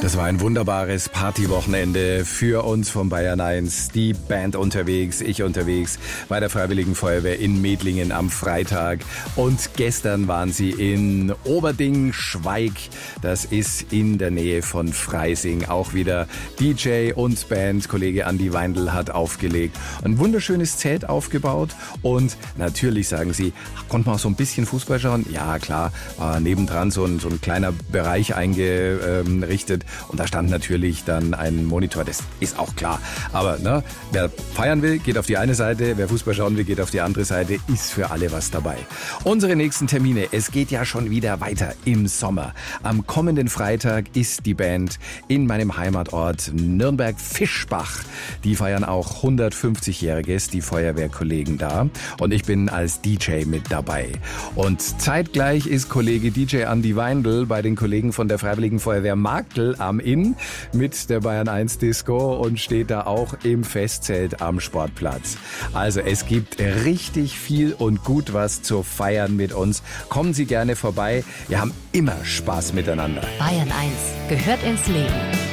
Das war ein wunderbares Partywochenende für uns von Bayern 1. Die Band unterwegs, ich unterwegs bei der Freiwilligen Feuerwehr in Medlingen am Freitag. Und gestern waren sie in Oberding-Schweig. Das ist in der Nähe von Freising. Auch wieder DJ und Band. Kollege Andi Weindl hat aufgelegt. Ein wunderschönes Zelt aufgebaut. Und natürlich, sagen sie, konnte man auch so ein bisschen Fußball schauen? Ja, klar. War nebendran so ein kleiner Bereich eingerichtet. Und da stand natürlich dann ein Monitor, das ist auch klar. Aber wer feiern will, geht auf die eine Seite, wer Fußball schauen will, geht auf die andere Seite, ist für alle was dabei. Unsere nächsten Termine, es geht ja schon wieder weiter im Sommer. Am kommenden Freitag ist die Band in meinem Heimatort Nürnberg-Fischbach. Die feiern auch 150-Jähriges, die Feuerwehrkollegen da. Und ich bin als DJ mit dabei. Und zeitgleich ist Kollege DJ Andi Weindl bei den Kollegen von der Freiwilligen Feuerwehr Marktl am Inn mit der Bayern 1 Disco und steht da auch im Festzelt am Sportplatz. Also es gibt richtig viel und gut was zu feiern mit uns. Kommen Sie gerne vorbei. Wir haben immer Spaß miteinander. Bayern 1 gehört ins Leben.